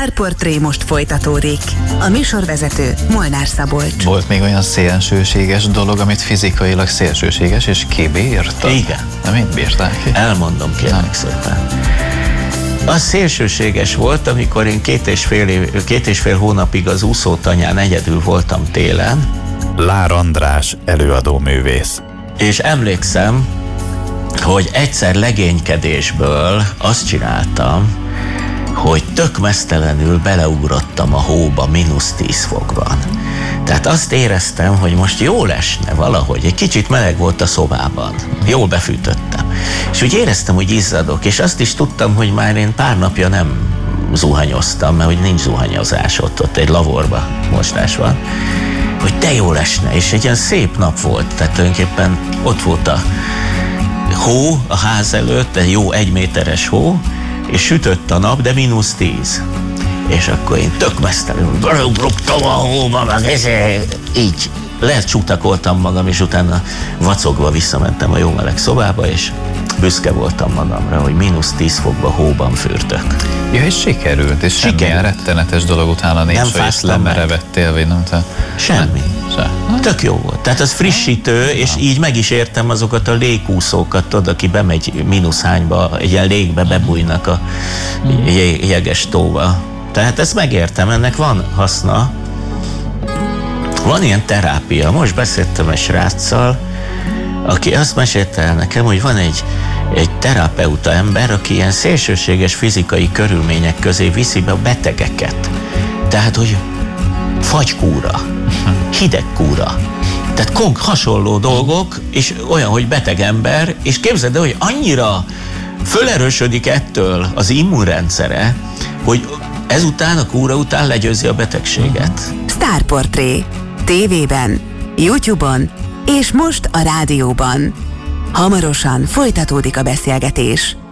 Sztárportré most folytatódik. A műsorvezető Molnár Szabolcs. Volt még olyan szélsőséges dolog, amit fizikailag szélsőséges, és kibírta? Igen. Nem, mit bírták ki? Elmondom, kérlek szépen. Az szélsőséges volt, amikor én két és fél hónapig az úszótanyán egyedül voltam télen. Lár András előadóművész. És emlékszem, hogy egyszer legénykedésből azt csináltam, hogy tök meztelenül beleugrottam a hóba -10 fokban. Tehát azt éreztem, hogy most jól esne valahogy, egy kicsit meleg volt a szobában, jól befűtöttem. És úgy éreztem, hogy izzadok, és azt is tudtam, hogy már én pár napja nem zuhanyoztam, mert hogy nincs zuhanyozás ott egy lavorba mostás van, hogy de jól esne, és egy ilyen szép nap volt, tehát tulajdonképpen ott volt a hó a ház előtt, egy jó 1 méteres hó, és sütött a nap, de -10. És akkor én tök mesztelenül beleugrottam a hóba, meg így lecsútakoltam magam, és utána vacogva visszamentem a jó meleg szobába, és büszke voltam magamra, hogy -10 fokba hóban fürtök. Ja, és sikerült, és semmilyen rettenetes dolog utána nincs, hogy ezt lemerevettél, vagy nem te? Semmi. Tök jó volt. Tehát az frissítő, és így meg is értem azokat a légúszókat, tudod, aki bemegy -hányba, egy ilyen légbe bebújnak a jeges tóba. Tehát ezt megértem, ennek van haszna. Van ilyen terápia. Most beszéltem egy sráccal, aki azt mesélte el nekem, hogy van egy terapeuta ember, aki ilyen szélsőséges fizikai körülmények közé viszi be a betegeket. Tehát, hogy fagykúra, hidegkúra. Tehát hasonló dolgok, és olyan, hogy beteg ember, és képzeld el, hogy annyira fölerősödik ettől az immunrendszere, hogy ezután, a kúra után legyőzi a betegséget. Sztárportré. TV-ben, YouTube-on és most a rádióban. Hamarosan folytatódik a beszélgetés.